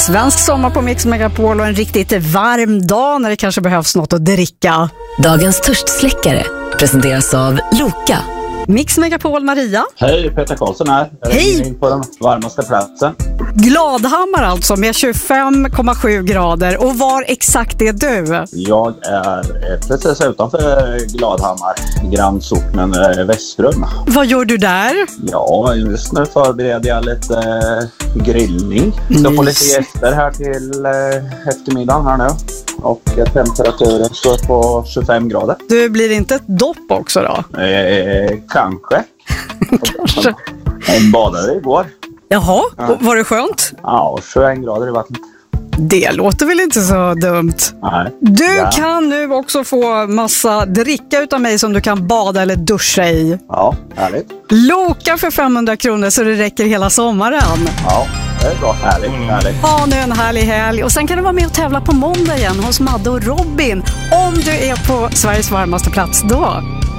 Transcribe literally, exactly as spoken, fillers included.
svensk sommar på Mix Megapol och en riktigt varm dag när det kanske behövs något att dricka. Dagens törstsläckare presenteras av Loka. Mix Megapol, Maria. Hej, Peter Karlsson här. Jag Hej. in på den varmaste platsen. Gladhammar alltså med tjugofem komma sju grader. Och var exakt är du? Jag är precis utanför Gladhammar, grannsocknen Västrum. Vad gör du där? Ja, just nu förbereder jag lite eh, grillning. Ska få lite gäster här till eh, eftermiddagen här nu. Och temperaturen står på tjugofem grader. Du blir inte ett dopp också då? Eh, kanske. Kanske. Jag badade igår. Jaha, ja. Var det skönt? Ja, tjugoett grader i vattnet. Det låter väl inte så dumt? Nej. Du ja. kan nu också få massa dricka utav mig som du kan bada eller duscha i. Ja, härligt. Loka för femhundra kronor så det räcker hela sommaren. Ja, det är bra. Härligt, härligt. Ha nu en härlig helg. Och sen kan du vara med och tävla på måndag igen hos Madde och Robin. Om du är på Sveriges varmaste plats då.